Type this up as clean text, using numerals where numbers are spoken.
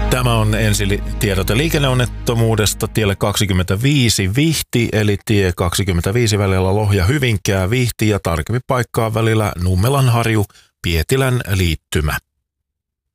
Tämä on ensitiedote liikenneonnettomuudesta tielle 25 Vihti, eli tie 25 välillä Lohja-Hyvinkää Vihti ja tarkempi paikkaa välillä Nummelanharju Pietilän liittymä.